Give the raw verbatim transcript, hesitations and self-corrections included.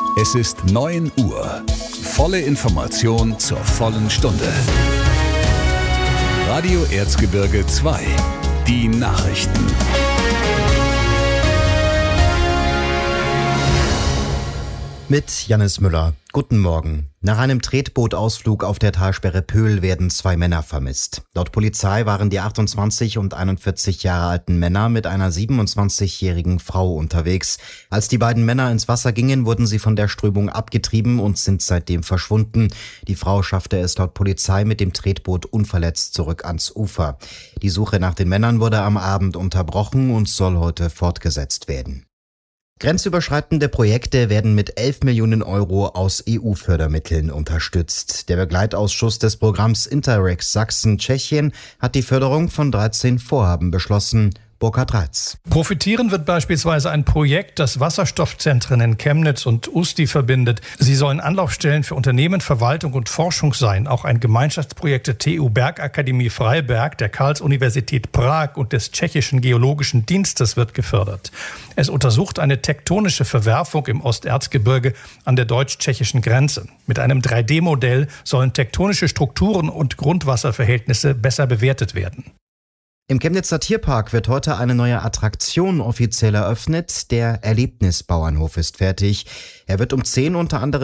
Es ist neun Uhr. Volle Information zur vollen Stunde. Radio Erzgebirge zwei. Die Nachrichten. Mit Jannis Müller. Guten Morgen. Nach einem Tretbootausflug auf der Talsperre Pöhl werden zwei Männer vermisst. Laut Polizei waren die achtundzwanzig und einundvierzig Jahre alten Männer mit einer siebenundzwanzigjährigen Frau unterwegs. Als die beiden Männer ins Wasser gingen, wurden sie von der Strömung abgetrieben und sind seitdem verschwunden. Die Frau schaffte es laut Polizei mit dem Tretboot unverletzt zurück ans Ufer. Die Suche nach den Männern wurde am Abend unterbrochen und soll heute fortgesetzt werden. Grenzüberschreitende Projekte werden mit elf Millionen Euro aus E U-Fördermitteln unterstützt. Der Begleitausschuss des Programms Interreg Sachsen-Tschechien hat die Förderung von dreizehn Vorhaben beschlossen. Burkhard Reitz. Profitieren wird beispielsweise ein Projekt, das Wasserstoffzentren in Chemnitz und Usti verbindet. Sie sollen Anlaufstellen für Unternehmen, Verwaltung und Forschung sein. Auch ein Gemeinschaftsprojekt der T U Bergakademie Freiberg, der Karls-Universität Prag und des Tschechischen Geologischen Dienstes wird gefördert. Es untersucht eine tektonische Verwerfung im Osterzgebirge an der deutsch-tschechischen Grenze. Mit einem drei D Modell sollen tektonische Strukturen und Grundwasserverhältnisse besser bewertet werden. Im Chemnitzer Tierpark wird heute eine neue Attraktion offiziell eröffnet. Der Erlebnisbauernhof ist fertig. Er wird um zehn unter anderem